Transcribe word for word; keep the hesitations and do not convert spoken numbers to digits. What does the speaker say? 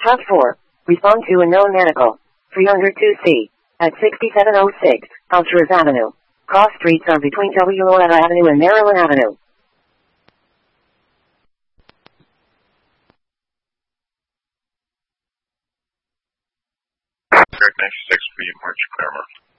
Task four. Respond to a known manacle. three oh two C. At sixty-seven oh six, Alturas Avenue. Cross streets are between W. Loretta Avenue and Maryland Avenue. ninety-six, we March Claremont.